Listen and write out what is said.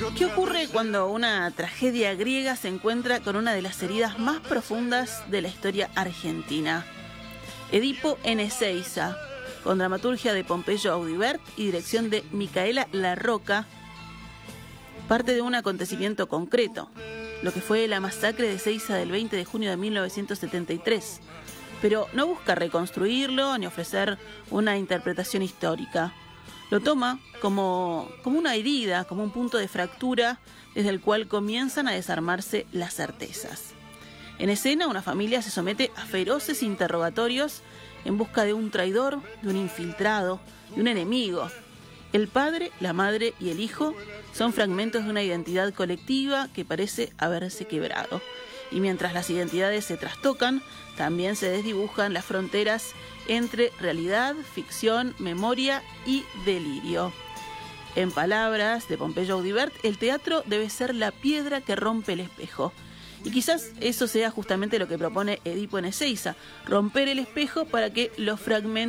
¿Qué ocurre cuando una tragedia griega se encuentra con una de las heridas más profundas de la historia argentina? Edipo en Ezeiza, con dramaturgia de Pompeyo Audibert y dirección de Micaela Larroca, parte de un acontecimiento concreto, lo que fue la masacre de Ezeiza del 20 de junio de 1973, pero no busca reconstruirlo ni ofrecer una interpretación histórica. Lo toma como una herida, como un punto de fractura desde el cual comienzan a desarmarse las certezas. En escena, una familia se somete a feroces interrogatorios en busca de un traidor, de un infiltrado, de un enemigo. El padre, la madre y el hijo son fragmentos de una identidad colectiva que parece haberse quebrado. Y mientras las identidades se trastocan, también se desdibujan las fronteras entre realidad, ficción, memoria y delirio. En palabras de Pompeyo Audibert, el teatro debe ser la piedra que rompe el espejo. Y quizás eso sea justamente lo que propone Edipo en Ezeiza, romper el espejo para que los fragmentos